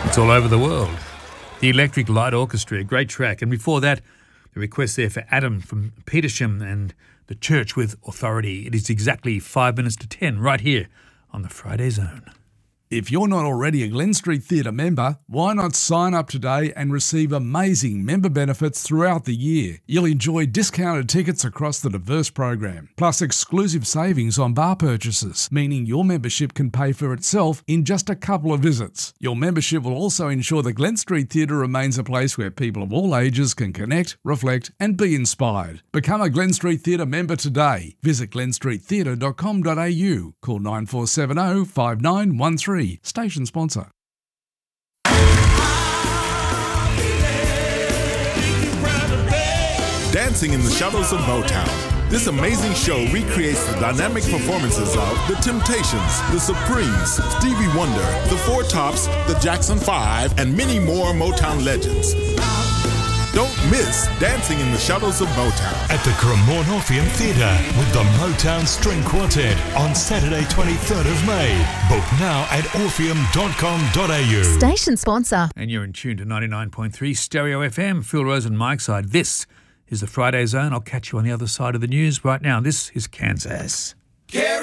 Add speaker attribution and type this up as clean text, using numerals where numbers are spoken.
Speaker 1: It's all over the world. The Electric Light Orchestra, a great track. And before that, the request there for Adam from Petersham and the Church with Authority. It is exactly 5 minutes to 10 right here on the Friday Zone.
Speaker 2: If you're not already a Glen Street Theatre member, why not sign up today and receive amazing member benefits throughout the year? You'll enjoy discounted tickets across the diverse program, plus exclusive savings on bar purchases, meaning your membership can pay for itself in just a couple of visits. Your membership will also ensure the Glen Street Theatre remains a place where people of all ages can connect, reflect and be inspired. Become a Glen Street Theatre member today. Visit glenstreettheatre.com.au. Call 9470 5913. Station sponsor.
Speaker 3: Dancing in the Shadows of Motown. This amazing show recreates the dynamic performances of The Temptations, The Supremes, Stevie Wonder, The Four Tops, The Jackson 5, and many more Motown legends. Don't miss Dancing in the Shadows of Motown
Speaker 4: at the Cremorne Orpheum Theatre with the Motown String Quartet on Saturday 23rd of May. Book now at orpheum.com.au.
Speaker 5: Station sponsor.
Speaker 1: And you're in tune to 99.3 Stereo FM. Phil Rose and Mike Side. This is the Friday Zone. I'll catch you on the other side of the news right now. This is Kansas.